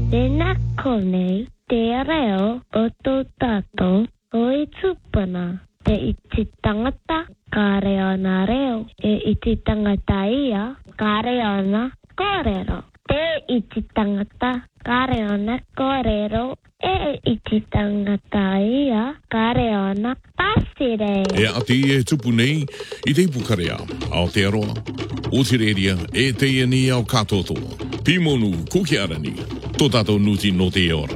Tēnā konei te reo o tō tātou o i tūpana. Te iti tangata ka reo na reo. E iti tangata ia ka reo na kōrero. Te iti tangata ka reo na kōrero. E iti tangata ia ka reo na pasire. E ati e tupu nei I te pukarea Aotearoa. O te reria e te iani au katotoa. Pimonu kukiarani. Tō tātou nuti no te ora.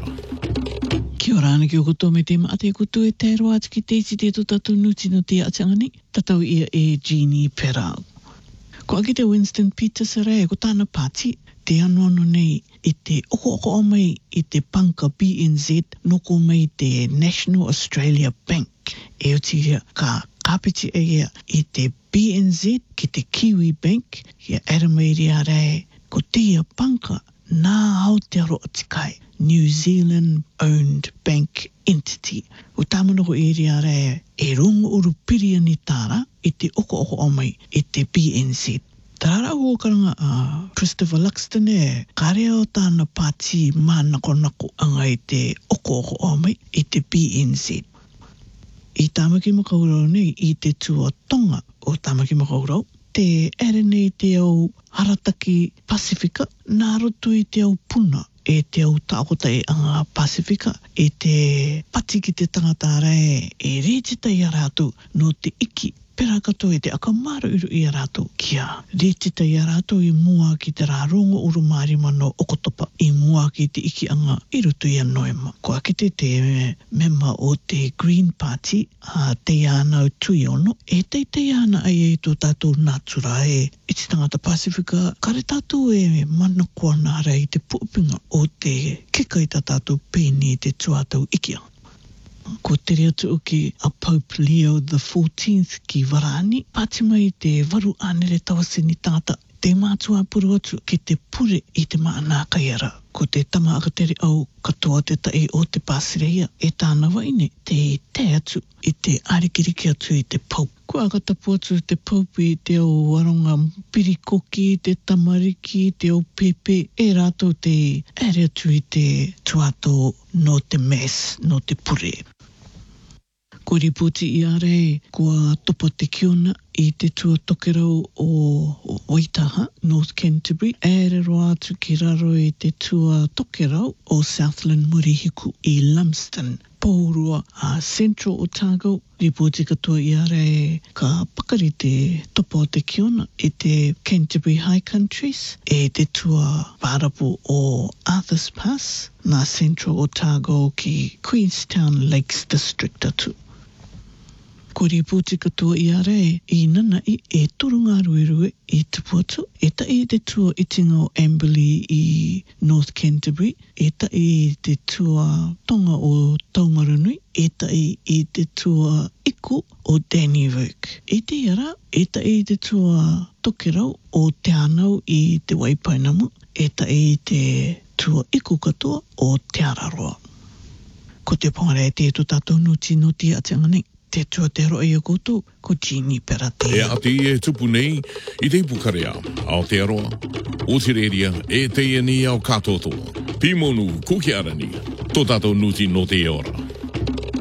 Kia ora ana ki o koto me te maate kutu e te roa ati ki te iti te tō tātou nuti no te atangani. Tatau ia e Jeannie Perau. Ko aki te Winston Peters rea ko tāna pāti. Te anono nei I te oko o mai I te panka BNZ noko mai te National Australia Bank. E uti ka kapiti e ia I te BNZ ki te Kiwi Bank. Ia Adamairi a rea ko te ia panka nā Aotearoa tikai. New Zealand owned bank entity. O tāmanoko e rea rea e rongo uru piria ni tāra I te oko o mai I te BNZ. Tarara o karanga Christopher Luxton e karea o tāna pāti mānako anga I te oko o mai I te BNZ. I tāmaki makaurau nei I te tua tonga o tāmaki makaurau. Te ere nei te au Harataki Pasifika, nā roto I te au Puna. E te au tākota e anga Pasifika, e te pati ki te tangata rai, e rētita I a rātou no te iki. Pera katoa e te akamaru iru I a rātou kia. Rētita I a rātou I mua ki te rārongo uru mārima no okotopa. I mua ki te iki anga I rutu I a noema. Ko akite te mema o te Green Party, te iana o tui ono, e te iana ai e tō tātou nātura e iti tangata Pasifika, kare tātou e mana kua nāra I te puupinga o te kika I tā tātou pēni te tuatau ikia. Ko te rea tu ki a Pope Leo the 14th ki Warani, pāti mai te waru anere tawasini tangata, te mātua puru atu ki te pure I te maana kaiara. Ko te tama akatere au katoa te tae o te Pasireia, e tāna waine te atu I te arikiriki atu I te Pope. Ko akatapu atu te Pope I te au waronga pirikoki, te tamariki, te au pepe, e rātou te ere atu I te tuato no te Mass, no te pure. Ko ripoti I a rei, kua topo te kiona I te tua tokerau o Waitaha, North Canterbury, ere roa atu ki raro I te tua tokerau o Southland Murihiku I Lumsden. Pōrua a Central Otago, ripoti katoa I a rei ka pakari te topo te kiona I te Canterbury High Countries, e te tua pārapu o Arthur's Pass, na Central Otago ki Queenstown Lakes District atu. Ko ripoti katoa I a rei, I nana I turunga ruerue I tupu atu, e tai te tua itinga o Amberley I North Canterbury, e tai te tua tonga o Taumarunui, e tai I te tua iku o Dannevirke. E te ara, e tai te tua tokerau o Te Anau I te Waipainamu, e tai te tua iku katoa o Te Araroa. Ko te pongare te tu tātou nuti no te atanganei. Te tua te roa I a koutou, ko Jeannie Perate. E ati e tupu nei I te pukarea Aotearoa. O te reria e te iani au katotoa. Pimonu kukiarani. Tō tātou nuti no te ora.